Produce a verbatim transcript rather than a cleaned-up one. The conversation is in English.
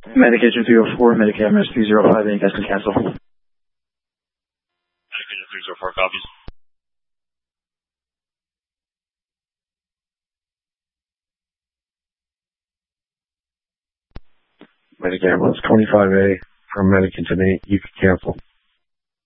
Medication three oh four, Medicare three oh five, and you guys can cancel. Medication three oh four copies. Medicare was twenty-five A from Medicare to me. You can cancel.